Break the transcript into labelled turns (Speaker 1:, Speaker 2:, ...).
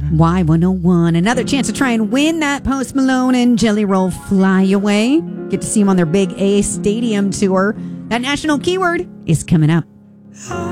Speaker 1: Y101. Another chance to try and win that Post Malone and Jelly Roll Flyaway. Get to see them on their Big A Stadium tour. That national keyword is coming up.